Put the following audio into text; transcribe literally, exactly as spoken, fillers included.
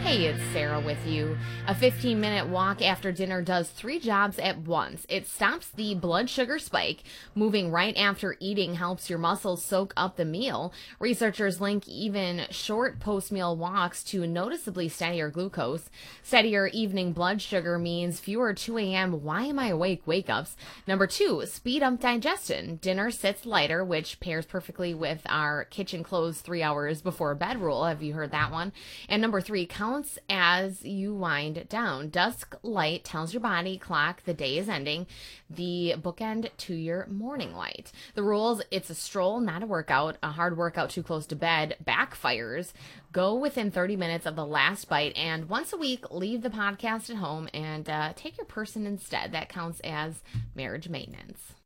Hey, it's Sarah with you. A fifteen minute walk after dinner does three jobs at once. It stops the blood sugar spike. Moving right after eating helps your muscles soak up the meal. Researchers link even short post-meal walks to noticeably steadier glucose. Steadier evening blood sugar means fewer two a.m. why am I awake wake-ups. Number two, speed up digestion. Dinner sits lighter, which pairs perfectly with our kitchen closed three hours before bed rule. Have you heard that one? And number three, counts as you wind down. Dusk light tells your body clock the day is ending, the bookend to your morning light. The rules: it's a stroll, not a workout. A hard workout too close to bed backfires. Go within thirty minutes of the last bite, and once a week, leave the podcast at home and uh, take your person instead. That counts as marriage maintenance.